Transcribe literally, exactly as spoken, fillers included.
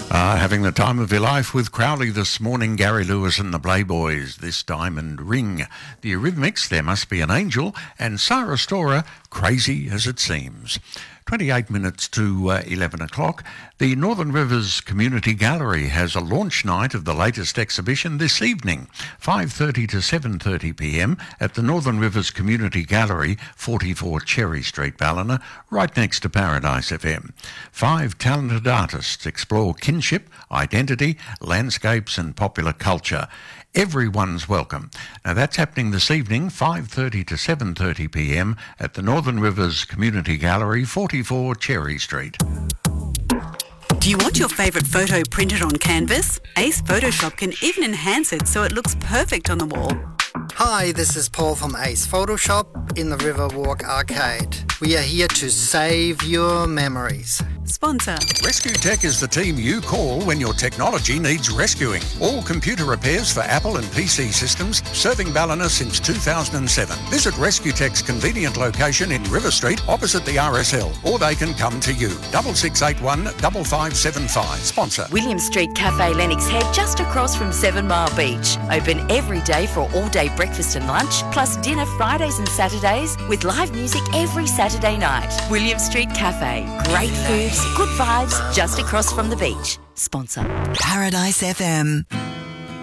Uh, having the time of your life with Crowley this morning, Gary Lewis and the Playboys, This Diamond Ring. The Eurythmics, There Must Be an Angel, and Sarah Storer, Crazy as It Seems. twenty-eight minutes to uh, eleven o'clock. The Northern Rivers Community Gallery has a launch night of the latest exhibition this evening, five thirty to seven thirty p m at the Northern Rivers Community Gallery, forty-four Cherry Street, Ballina, right next to Paradise F M. Five talented artists explore kinship, identity, landscapes and popular culture. Everyone's welcome. Now that's happening this evening, five thirty to seven thirty p m at the Northern Rivers Community Gallery, forty-four Cherry Street. Do you want your favourite photo printed on canvas? Ace Photoshop can even enhance it so it looks perfect on the wall. Hi, this is Paul from Ace Photoshop in the Riverwalk Arcade. We are here to save your memories. Sponsor. Rescue Tech is the team you call when your technology needs rescuing. All computer repairs for Apple and P C systems, serving Ballina since two thousand seven. Visit Rescue Tech's convenient location in River Street, opposite the R S L, or they can come to you. double six eight one, five five seven five. Sponsor. William Street Cafe, Lennox Head, just across from Seven Mile Beach. Open every day for all-day breakfast and lunch, plus dinner Fridays and Saturdays, with live music every Saturday night. William Street Cafe. Great foods, good vibes, just across from the beach. Sponsor. Paradise F M.